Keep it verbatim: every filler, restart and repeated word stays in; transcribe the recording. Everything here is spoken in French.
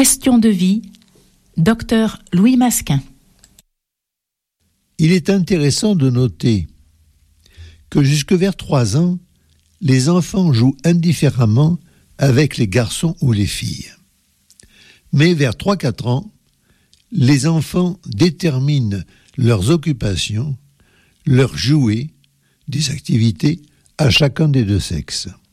Question de vie, docteur Louis Masquin. Il est intéressant de noter que jusque vers trois ans, les enfants jouent indifféremment avec les garçons ou les filles. Mais vers trois à quatre ans, les enfants déterminent leurs occupations, leurs jouets, des activités à chacun des deux sexes.